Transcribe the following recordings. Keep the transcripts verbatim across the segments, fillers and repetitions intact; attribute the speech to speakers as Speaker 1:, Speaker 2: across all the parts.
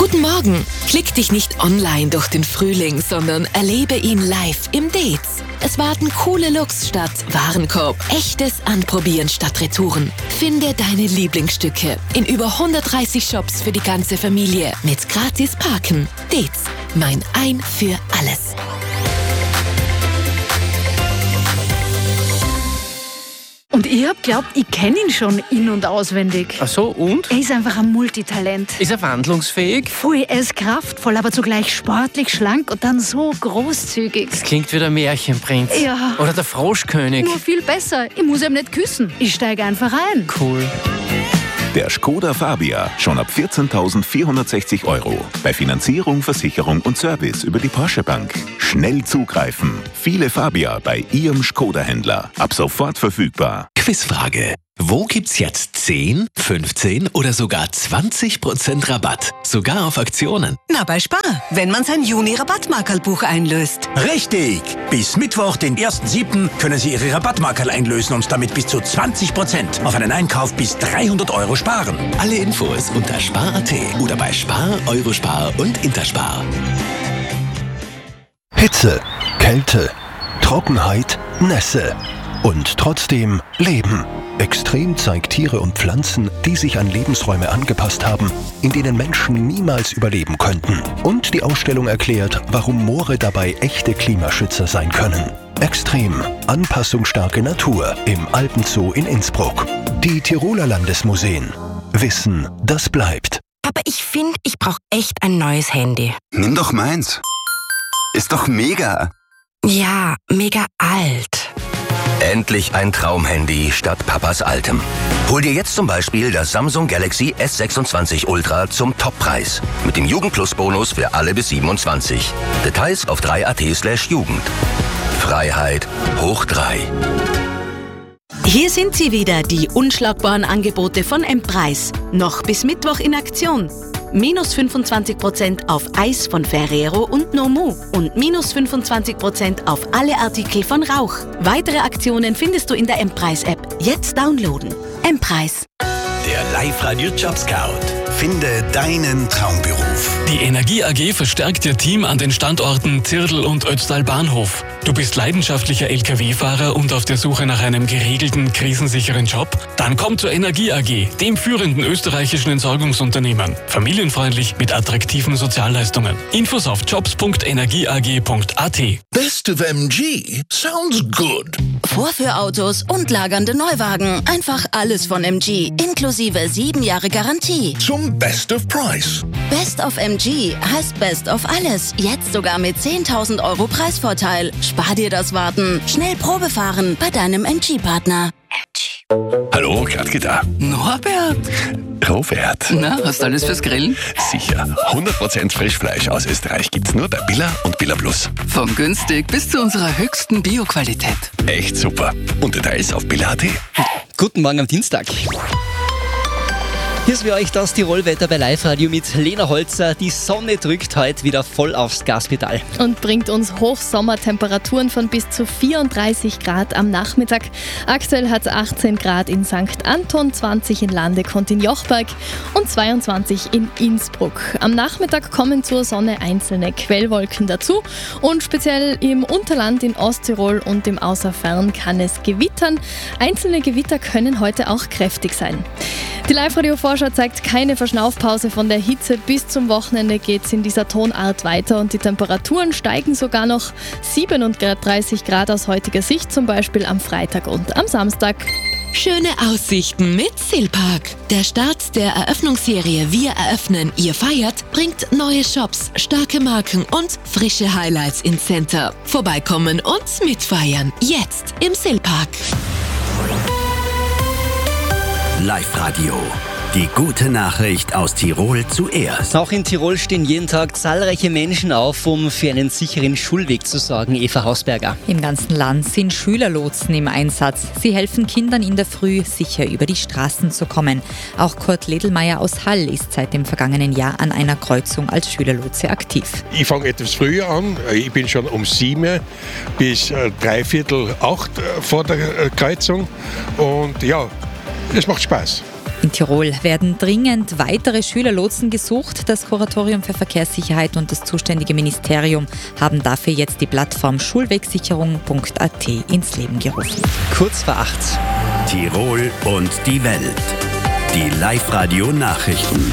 Speaker 1: Guten Morgen! Klick dich nicht online durch den Frühling, sondern erlebe ihn live im Dates. Es warten coole Looks statt Warenkorb, echtes Anprobieren statt Retouren. Finde deine Lieblingsstücke in über hundertdreißig Shops für die ganze Familie mit gratis Parken. Dates, mein Ein für alles.
Speaker 2: Und ich hab glaubt, ich kenne ihn schon in- und auswendig.
Speaker 3: Ach so, und?
Speaker 2: Er ist einfach ein Multitalent.
Speaker 3: Ist er wandlungsfähig?
Speaker 2: Voll, er ist kraftvoll, aber zugleich sportlich, schlank und dann so großzügig.
Speaker 3: Das klingt wie der Märchenprinz.
Speaker 2: Ja.
Speaker 3: Oder der Froschkönig.
Speaker 2: Nur viel besser. Ich muss ihm nicht küssen. Ich steige einfach ein.
Speaker 3: Cool.
Speaker 4: Der Skoda Fabia, schon ab vierzehntausendvierhundertsechzig Euro. Bei Finanzierung, Versicherung und Service über die Porsche Bank. Schnell zugreifen. Viele Fabia bei Ihrem Skoda-Händler. Ab sofort verfügbar.
Speaker 5: Quizfrage. Wo gibt's jetzt zehn, fünfzehn oder sogar zwanzig Prozent Rabatt? Sogar auf Aktionen.
Speaker 6: Na, bei Spar, wenn man sein Juni-Rabattmarkerlbuch einlöst.
Speaker 7: Richtig! Bis Mittwoch, den ersten siebten können Sie Ihre Rabattmarkerl einlösen und damit bis zu zwanzig Prozent auf einen Einkauf bis dreihundert Euro sparen.
Speaker 5: Alle Infos unter spar punkt at oder bei Spar, Eurospar und Interspar.
Speaker 8: Hitze, Kälte, Trockenheit, Nässe. Und trotzdem Leben. Extrem zeigt Tiere und Pflanzen, die sich an Lebensräume angepasst haben, in denen Menschen niemals überleben könnten. Und die Ausstellung erklärt, warum Moore dabei echte Klimaschützer sein können. Extrem, anpassungsstarke Natur im Alpenzoo in Innsbruck. Die Tiroler Landesmuseen. Wissen, das bleibt.
Speaker 9: Aber ich finde, ich brauche echt ein neues Handy.
Speaker 10: Nimm doch meins. Ist doch mega.
Speaker 9: Ja, mega alt.
Speaker 11: Endlich ein Traumhandy statt Papas altem. Hol dir jetzt zum Beispiel das Samsung Galaxy S sechsundzwanzig Ultra zum Toppreis. Mit dem Jugendplus-Bonus für alle bis siebenundzwanzig. Details auf drei punkt at slash Jugend. Freiheit hoch drei.
Speaker 12: Hier sind sie wieder, die unschlagbaren Angebote von M-Preis. Noch bis Mittwoch in Aktion. Minus fünfundzwanzig Prozent auf Eis von Ferrero und Nomu und minus fünfundzwanzig Prozent auf alle Artikel von Rauch. Weitere Aktionen findest du in der M-Preis-App. Jetzt downloaden. M-Preis.
Speaker 5: Der Live-Radio-Job Scout. Finde deinen Traumberuf.
Speaker 13: Die Energie A G verstärkt ihr Team an den Standorten Zirdl und Ötztal Bahnhof. Du bist leidenschaftlicher L K W-Fahrer und auf der Suche nach einem geregelten, krisensicheren Job? Dann komm zur Energie A G, dem führenden österreichischen Entsorgungsunternehmen. Familienfreundlich mit attraktiven Sozialleistungen. Infos auf jobs punkt energieag punkt at.
Speaker 14: Best of M G sounds good.
Speaker 12: Vorführautos und lagernde Neuwagen. Einfach alles von M G, inklusive sieben Jahre Garantie.
Speaker 14: Zum Best of Price.
Speaker 12: Best of M G heißt Best of alles. Jetzt sogar mit zehntausend Euro Preisvorteil. Spar dir das Warten. Schnell Probe fahren bei deinem M G-Partner.
Speaker 4: Hallo, Gradke da.
Speaker 15: Norbert.
Speaker 4: Robert.
Speaker 15: Na, hast du alles fürs Grillen?
Speaker 4: Sicher. hundert Prozent Frischfleisch aus Österreich gibt's nur bei Billa und Billa Plus.
Speaker 15: Von günstig bis zu unserer höchsten Bio-Qualität.
Speaker 4: Echt super. Und Details auf billa punkt at.
Speaker 16: Guten Morgen am Dienstag. Hier ist für euch das Tirolwetter bei Live-Radio mit Lena Holzer. Die Sonne drückt heute wieder voll aufs Gaspedal.
Speaker 17: Und bringt uns Hochsommertemperaturen von bis zu vierunddreißig Grad am Nachmittag. Aktuell hat es achtzehn Grad in Sankt Anton, zwanzig in Landeck und in Jochberg und zweiundzwanzig in Innsbruck. Am Nachmittag kommen zur Sonne einzelne Quellwolken dazu und speziell im Unterland in Osttirol und im Außerfern kann es gewittern. Einzelne Gewitter können heute auch kräftig sein. Die Live-Radio-Vorschau zeigt keine Verschnaufpause von der Hitze. Bis zum Wochenende geht es in dieser Tonart weiter und die Temperaturen steigen sogar noch siebenunddreißig Grad aus heutiger Sicht, zum Beispiel am Freitag und am Samstag.
Speaker 1: Schöne Aussichten mit Silpark. Der Start der Eröffnungsserie Wir eröffnen, ihr feiert bringt neue Shops, starke Marken und frische Highlights ins Center. Vorbeikommen und mitfeiern. Jetzt im Silpark.
Speaker 5: Live-Radio. Die gute Nachricht aus Tirol zuerst.
Speaker 16: Auch in Tirol stehen jeden Tag zahlreiche Menschen auf, um für einen sicheren Schulweg zu sorgen. Eva Hausberger.
Speaker 18: Im ganzen Land sind Schülerlotsen im Einsatz. Sie helfen Kindern in der Früh, sicher über die Straßen zu kommen. Auch Kurt Ledelmeier aus Hall ist seit dem vergangenen Jahr an einer Kreuzung als Schülerlotse aktiv.
Speaker 19: Ich fange etwas früher an. Ich bin schon um sieben bis äh, dreiviertel acht äh, vor der äh, Kreuzung. Und ja, es macht Spaß.
Speaker 18: In In Tirol werden dringend weitere Schülerlotsen gesucht. Das Kuratorium für Verkehrssicherheit und das zuständige Ministerium haben dafür jetzt die Plattform schulwegsicherung punkt a t ins Leben gerufen.
Speaker 16: Kurz vor acht.
Speaker 20: Tirol und die Welt. Die Live-Radio-Nachrichten.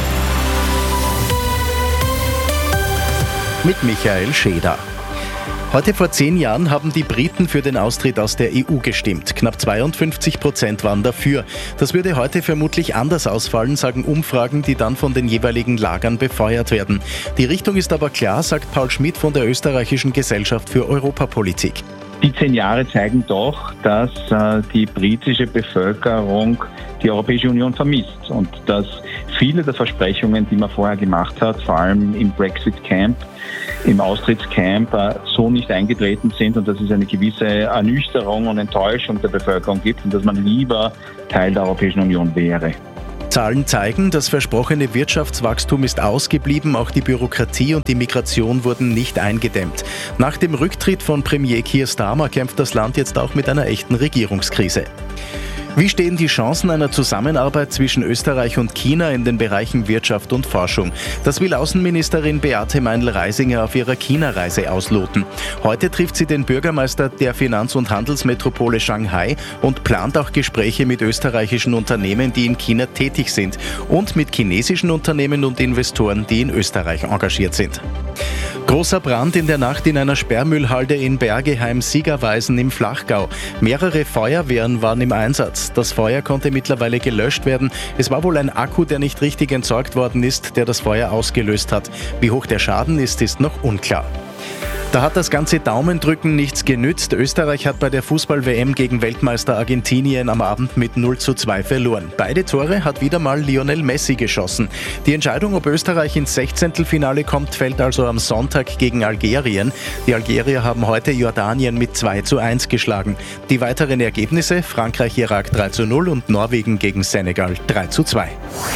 Speaker 21: Mit Michael Scheder. Heute vor zehn Jahren haben die Briten für den Austritt aus der E U gestimmt. Knapp zweiundfünfzig Prozent waren dafür. Das würde heute vermutlich anders ausfallen, sagen Umfragen, die dann von den jeweiligen Lagern befeuert werden. Die Richtung ist aber klar, sagt Paul Schmidt von der Österreichischen Gesellschaft für Europapolitik.
Speaker 22: Die zehn Jahre zeigen doch, dass äh, die britische Bevölkerung die Europäische Union vermisst und dass viele der Versprechungen, die man vorher gemacht hat, vor allem im Brexit-Camp, im Austrittscamp, äh, so nicht eingetreten sind und dass es eine gewisse Ernüchterung und Enttäuschung der Bevölkerung gibt und dass man lieber Teil der Europäischen Union wäre.
Speaker 21: Zahlen zeigen, das versprochene Wirtschaftswachstum ist ausgeblieben, auch die Bürokratie und die Migration wurden nicht eingedämmt. Nach dem Rücktritt von Premier Keir Starmer kämpft das Land jetzt auch mit einer echten Regierungskrise. Wie stehen die Chancen einer Zusammenarbeit zwischen Österreich und China in den Bereichen Wirtschaft und Forschung? Das will Außenministerin Beate Meindl-Reisinger auf ihrer China-Reise ausloten. Heute trifft sie den Bürgermeister der Finanz- und Handelsmetropole Shanghai und plant auch Gespräche mit österreichischen Unternehmen, die in China tätig sind, und mit chinesischen Unternehmen und Investoren, die in Österreich engagiert sind. Großer Brand in der Nacht in einer Sperrmüllhalde in Bergeheim-Siegerweisen im Flachgau. Mehrere Feuerwehren waren im Einsatz. Das Feuer konnte mittlerweile gelöscht werden. Es war wohl ein Akku, der nicht richtig entsorgt worden ist, der das Feuer ausgelöst hat. Wie hoch der Schaden ist, ist noch unklar. Da hat das ganze Daumendrücken nichts genützt. Österreich hat bei der Fußball-W M gegen Weltmeister Argentinien am Abend mit null zu zwei verloren. Beide Tore hat wieder mal Lionel Messi geschossen. Die Entscheidung, ob Österreich ins Sechzehntelfinale kommt, fällt also am Sonntag gegen Algerien. Die Algerier haben heute Jordanien mit zwei zu eins geschlagen. Die weiteren Ergebnisse: Frankreich-Irak drei zu null und Norwegen gegen Senegal drei zu zwei.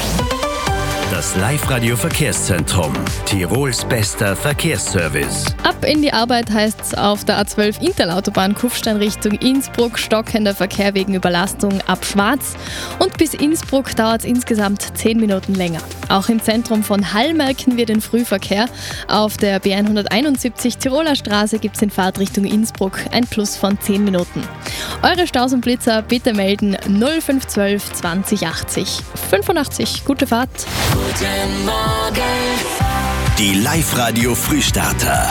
Speaker 20: Das Live-Radio-Verkehrszentrum. Tirols bester Verkehrsservice.
Speaker 17: Ab in die Arbeit heißt's auf der A zwölf Interlautobahn Kufstein Richtung Innsbruck. Stockender Verkehr wegen Überlastung ab Schwarz. Und bis Innsbruck dauert es insgesamt zehn Minuten länger. Auch im Zentrum von Hall merken wir den Frühverkehr. Auf der B hunderteinundsiebzig Tiroler Straße gibt es in Fahrtrichtung Innsbruck ein Plus von zehn Minuten. Eure Staus und Blitzer bitte melden null fünf eins zwei zwanzig achtzig fünfundachtzig. Gute Fahrt.
Speaker 20: Guten Morgen. Die Live-Radio Frühstarter.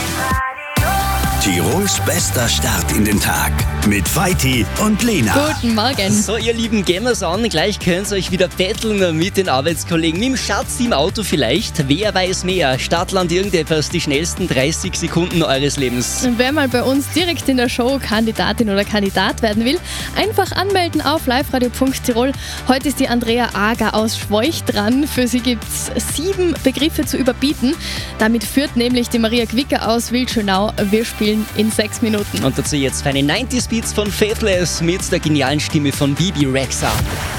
Speaker 20: Tirols bester Start in den Tag mit Vaiti und Lena.
Speaker 17: Guten Morgen.
Speaker 16: So, ihr Lieben, gehen wir's an. Gleich könnt ihr euch wieder betteln mit den Arbeitskollegen. Mit dem Schatz im Auto vielleicht. Wer weiß mehr? Stadtland irgendetwas, die schnellsten dreißig Sekunden eures Lebens.
Speaker 17: Wer mal bei uns direkt in der Show Kandidatin oder Kandidat werden will, einfach anmelden auf liveradio punkt tirol. Heute ist die Andrea Ager aus Schwoich dran. Für sie gibt's sieben Begriffe zu überbieten. Damit führt nämlich die Maria Quicker aus Wildschönau. Wir spielen in sechs Minuten.
Speaker 16: Und dazu jetzt feine neunzig Beats von Faithless mit der genialen Stimme von Bibi Rexha.